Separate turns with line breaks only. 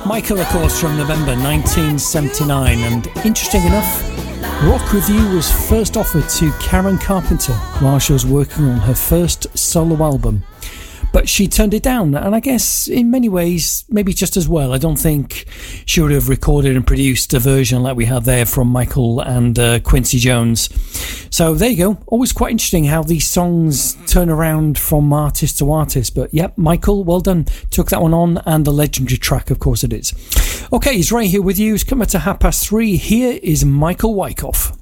Michael, of course, from November 1979, and interesting enough, Rock With You was first offered to Karen Carpenter while she was working on her first solo album. But she turned it down, and I guess in many ways, maybe just as well. I don't think she would have recorded and produced a version like we had there from Michael and Quincy Jones. So there you go. Always quite interesting how these songs turn around from artist to artist. But yep, Michael, well done. Took that one on, and the legendary track, of course it is. Okay, he's right here with you. It's coming to 3:30. Here is Michael Wyckoff.